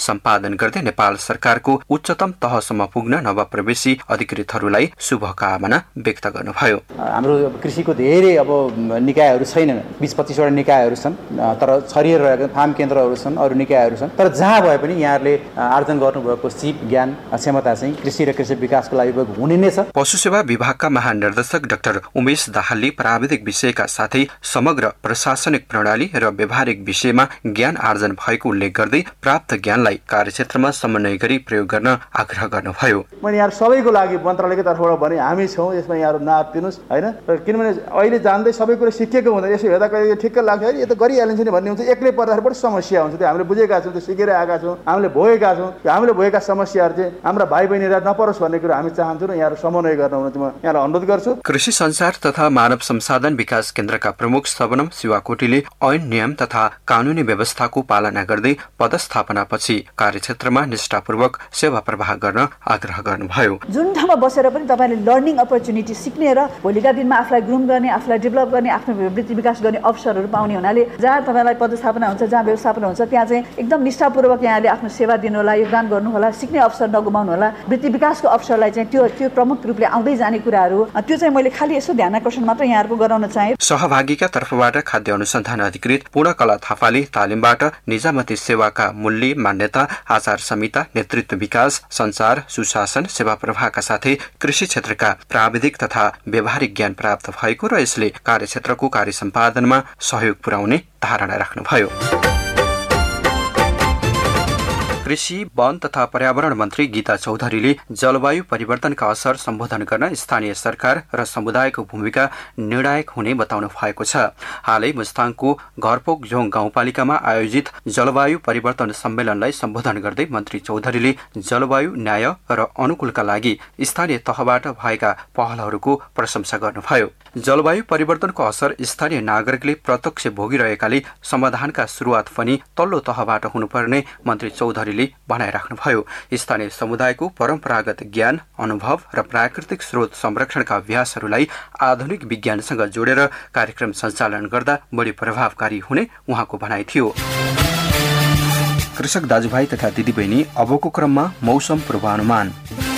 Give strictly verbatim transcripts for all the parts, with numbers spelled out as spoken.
सम्पादन गर्दै नेपाल सरकारको उच्चतम तहसम्म पुग्न नवप्रवेशी अधिकृतहरूलाई शुभकामना व्यक्त गर्नुभयो। हाम्रो कृषिको धेरै अब निकायहरू छैनन्, बीस पच्चीसवटा निकायहरू छन्, तर छरिएर रहेका फार्म केन्द्रहरू छन्, अरू निकायहरू छन्। तर जहाँ भए पनि यहाँहरूले आर्जन गर्नुभएको सिप ज्ञान क्षमता चाहिँ कृषि र कृषि विकासको लागि हुने नै छ। पशु सेवा विभागका महानिर्देशक डाक्टर उमेश दाहालले प्राविधिक विषयका साथै समग्र प्रशासनिक प्रणाली र व्यावहारिक विषयमा ज्ञान आर्जन भएको उल्लेख गर्दै प्राप्त ज्ञानलाई कार्यक्षेत्रमा समन्वय गरी प्रयोग गर्न आग्रह गर्नुभयो। मैले यहाँ सबैको लागि मन्त्रालयको तर्फबाट भने हामी छौँ, यसमा यहाँ नआत्तिनुस् हैन, किनभने अहिले जान्दै सबै कुरा सिकेको हुँदैन। यसो हेर्दा कहिले ठिक्क लाग्छ, यो त गरिहालिन्छ नि भन्ने हुन्छ। एक्लै पर्दाखेरि पनि समस्या हुन्छ। त्यो हामीले बुझेका छौँ, त्यो सिकेर आएका छौँ, हामीले भोगेका छौँ। हामीले भोगेका समस्याहरू चाहिँ हाम्रा भाइ बहिनीलाई नपरोस् भन्ने कुरा हामी चाहन्छौँ र यहाँ समन्वय गर्न हुन म यहाँलाई अनुरोध गर्छु। कृषि संचार तथा मानव संसाधन विकास केन्द्रका प्रमुख सबनम शिवाकोटीले ऐन नियम तथा कानूनी व्यवस्थाको पालना गर्दै पदस्थापनापछि कार्यक्षेत्रमा निष्ठापूर्वक सेवा प्रवाह गर्न आग्रह गर्नुभयो। जुन ठाउँमा बसेर पनि तपाईँले लर्निङ अपर्च्युनिटी सिक्ने र भोलिका दिनमा आफूलाई ग्रुम गर्ने, आफूलाई डेभलप गर्ने, आफ्नो वृत्ति विकास गर्ने अवसरहरू पाउने हुनाले जहाँ तपाईँलाई पदस्थापना हुन्छ, जहाँ व्यवस्थापन हुन्छ, त्यहाँ चाहिँ एकदम निष्ठापूर्वक यहाँले आफ्नो सेवा दिनु होला, योगदान गर्नु होला, सिक्ने अवसर नगुमाउनु होला। वृत्ति विकासको अवसरलाई चाहिँ त्यो त्यो प्रमुख रूपले आउँदै जाने कुराहरू, त्यो चाहिँ मैले खालि यसो ध्यान आकर्षण मात्र यहाँहरूको गराउन चाहे। सहभागीका तर्फबाट खाद्य अनुसन्धान अधिकृत पूर्णकला थापाले तालिमबाट निजामती सेवाका मूल्य, मान्यता, आचार संहिता, नेतृत्व विकास, संचार, सुशासन, सेवा प्रवाहका साथै कृषि क्षेत्रका प्राविधिक तथा व्यावहारिक ज्ञान प्राप्त भएको र यसले कार्यक्षेत्रको कार्य सम्पादनमा सहयोग पुर्याउने धारणा राख्नुभयो। कृषि, वन तथा पर्यावरण मन्त्री गीता चौधरीले जलवायु परिवर्तनका असर सम्बोधन गर्न स्थानीय सरकार र समुदायको भूमिका निर्णायक हुने बताउनु भएको छ। हालै मुस्ताङको घरपोक जोङ गाउँपालिकामा आयोजित जलवायु परिवर्तन सम्मेलनलाई सम्बोधन गर्दै मन्त्री चौधरीले जलवायु न्याय र अनुकूलका लागि स्थानीय तहबाट भएका पहलहरूको प्रशंसा गर्नुभयो। जलवायु परिवर्तनको असर स्थानीय नागरिकले प्रत्यक्ष भोगिरहेकाले समाधानका सुरुवात पनि तल्लो तहबाट हुनुपर्ने मन्त्री चौधरीले भनाइराख्नुभयो। स्थानीय समुदायको परम्परागत ज्ञान, अनुभव र प्राकृतिक स्रोत संरक्षणका अभ्यासहरूलाई आधुनिक विज्ञानसँग जोडेर कार्यक्रम सञ्चालन गर्दा बढी प्रभावकारी हुने उहाँको भनाइ थियो। कृषक दाजुभाइ तथा दिदीबहिनी, अबको क्रममा मौसम पूर्वानुमान।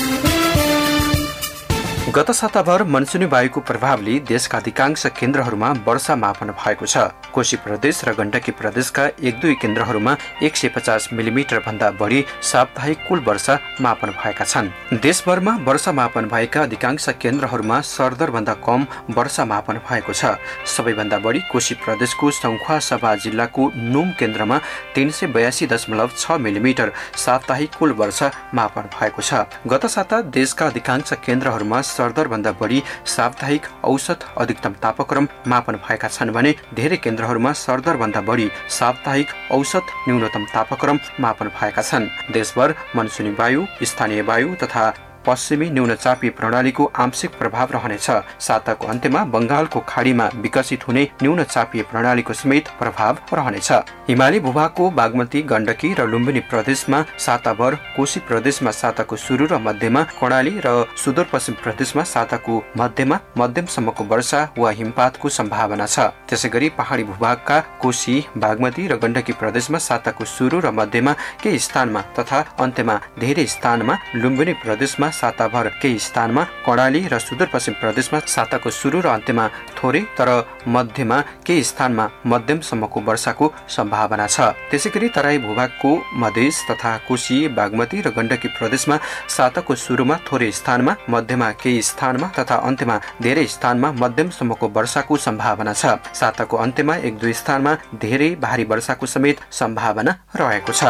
गत साताभर मनसुनी वायुको प्रभावले देशका अधिकांश केन्द्रहरूमा वर्षा मापन भएको छ। कोशी प्रदेश र गण्डकी प्रदेशका एक दुई केन्द्रहरूमा एक सय पचास मिलिमिटर भन्दा बढी साप्ताहिक कुल वर्षा मापन भएका छन्। देशभरमा वर्षा मापन भएका अधिकांश केन्द्रहरूमा सरदर भन्दा कम वर्षा मापन भएको छ। सबैभन्दा बढी कोशी प्रदेशको सङ्खुवासभा जिल्लाको नुम केन्द्रमा तीन सय बयासी दशमलव छ मिलिमिटर साप्ताहिक कुल वर्षा मापन भएको छ। गत साता देशका अधिकांश केन्द्रहरूमा सरदर भन्दा बढी साप्ताहिक औसत अधिकतम तापक्रम मापन भएका छन् भने धेरै केन्द्रहरूमा सरदर भन्दा बढी साप्ताहिक औसत न्यूनतम तापक्रम मापन भएका छन्। देशभर मनसुनी वायु, स्थानीय वायु तथा पश्चिमी न्यूनचापी प्रणालीको आंशिक प्रभाव रहनेछ। साताको अन्त्यमा बंगालको खाडीमा विकसित हुने न्यूनचापीय प्रणालीको समेत प्रभाव रहनेछ। हिमाली भूभागको बागमती, गण्डकी र लुम्बिनी प्रदेशमा साताभर, कोशी प्रदेशमा साताको सुरु र मध्यमा, कर्णाली र सुदूरपश्चिम प्रदेशमा साताको मध्यमा मध्यमसम्मको वर्षा वा हिमपातको सम्भावना छ। त्यसैगरी पहाडी भूभागका कोशी, बागमती र गण्डकी प्रदेशमा साताको सुरु र मध्यमा केही स्थानमा तथा अन्त्यमा धेरै स्थानमा, लुम्बिनी प्रदेशमा साताभर केही स्थानमा, कर्णाली र सुदूरपश्चिम प्रदेशमा साताको सुरु र अन्त्यमा थोरै तर मध्यमा केही स्थानमा मध्यमसम्मको वर्षाको सम्भावना छ। त्यसैगरी तराई भूभागको मधेस तथा कोशी, बागमती र गण्डकी प्रदेशमा साताको सुरुमा थोरै स्थानमा, मध्यमा केही स्थानमा तथा अन्त्यमा धेरै स्थानमा मध्यमसम्मको वर्षाको सम्भावना छ। साताको अन्त्यमा एक दुई स्थानमा धेरै भारी वर्षाको समेत सम्भावना रहेको छ।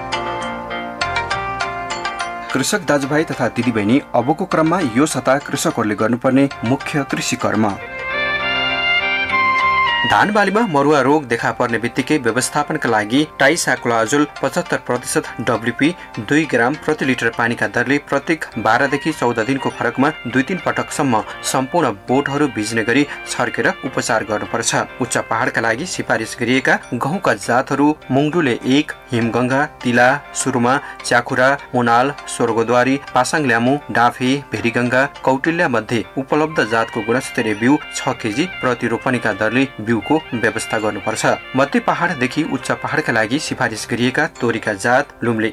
कृषक दाजुभाइ तथा दिदीबहिनी, अबको क्रममा यो सता कृषकहरूले गर्नुपर्ने मुख्य कृषि कर्म। धान बालीमा मरुवा रोग देखा पर्ने बित्तिकै व्यवस्थापनका लागि टाइसाक्लोआजोल पचहत्तर प्रतिशत डब्ल्युपी दुई ग्राम प्रति लिटर पानीका दरले प्रत्येक बाह्रदेखि चौध दिनको फरकमा दुई तीन पटकसम्म सम्पूर्ण बोटहरू भिज्ने गरी छर्केर उपचार गर्नुपर्छ। उच्च पहाडका लागि सिफारिस गरिएका गहुँका जातहरू मुङडुले एक, हिमगङ्गा, तिला, सुरुमा, च्याखुरा, मोनाल, स्वर्गद्वारी, पासाङ ल्यामु, डाँफे, भेरीगङ्गा, कौटिल्य मध्ये उपलब्ध जातको गुणस्तरीय बिउ छ केजी प्रति रोपनीका दरले को व्यवस्था गर्नुपर्छ। मध्य पहाडदेखि उच्च पहाडका लागि सिफारिस गरिएका तोरीका जात लुम्ले